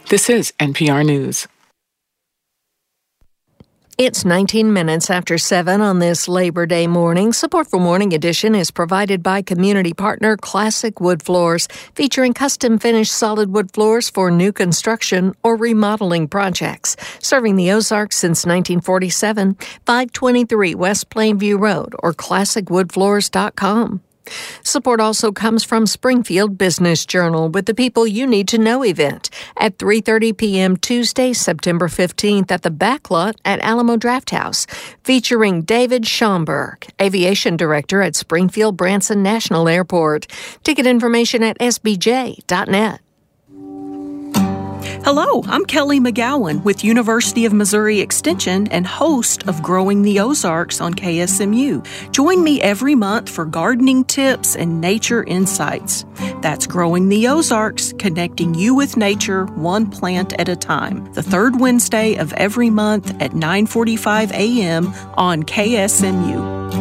This is NPR News. It's 19 minutes after 7 on this Labor Day morning. Support for Morning Edition is provided by community partner Classic Wood Floors, featuring custom-finished solid wood floors for new construction or remodeling projects. Serving the Ozarks since 1947, 523 West Plainview Road or classicwoodfloors.com. Support also comes from Springfield Business Journal with the People You Need to Know event at 3:30 p.m. Tuesday, September 15th at the Backlot at Alamo Drafthouse, featuring David Schomburg, Aviation Director at Springfield Branson National Airport. Ticket information at sbj.net. Hello, I'm Kelly McGowan with University of Missouri Extension and host of Growing the Ozarks on KSMU. Join me every month for gardening tips and nature insights. That's Growing the Ozarks, connecting you with nature one plant at a time. The third Wednesday of every month at 9:45 a.m. on KSMU.